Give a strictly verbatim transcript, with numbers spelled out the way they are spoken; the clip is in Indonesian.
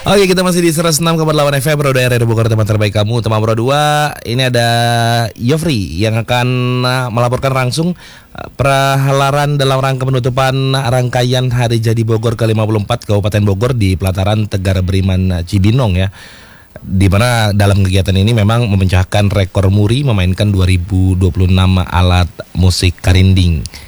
Oke, kita masih di seratus enam koma delapan F M Roda R R Bogor, teman terbaik kamu. Teman Bro dua, ini ada Yofri yang akan uh, melaporkan langsung uh, perhelatan dalam rangka penutupan rangkaian Hari Jadi Bogor ke lima puluh empat Kabupaten Bogor di pelataran Tegar Beriman Cibinong ya. Di mana dalam kegiatan ini memang memecahkan rekor muri memainkan dua ribu dua puluh enam alat musik karinding.